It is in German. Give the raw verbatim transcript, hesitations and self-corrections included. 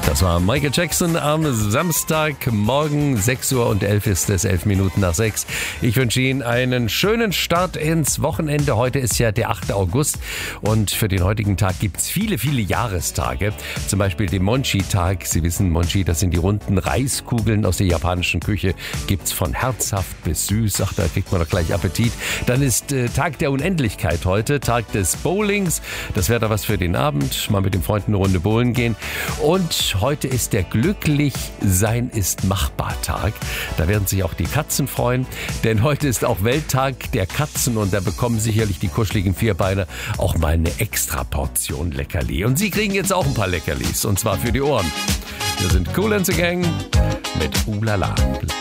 Das war Michael Jackson am Samstagmorgen, sechs Uhr und elf ist es, elf Minuten nach sechs. Ich wünsche Ihnen einen schönen Start ins Wochenende. Heute ist ja der achte August und für den heutigen Tag gibt es viele, viele Jahrestage. Zum Beispiel den Monchi-Tag. Sie wissen, Monchi, das sind die runden Reiskugeln aus der japanischen Küche. Gibt's von herzhaft bis süß. Ach, da kriegt man doch gleich Appetit. Dann ist äh, Tag der Unendlichkeit heute, Tag des Bowlings. Das wäre da was für den Abend. Mal mit den Freunden eine Runde bowlen gehen. Und heute ist der Glücklich-Sein ist machbar-Tag. Da werden sich auch die Katzen freuen, denn heute ist auch Welttag der Katzen und da bekommen sicherlich die kuscheligen Vierbeiner auch mal eine extra Portion Leckerli. Und Sie kriegen jetzt auch ein paar Leckerlis und zwar für die Ohren. Wir sind Kool and the Gang mit Ulala.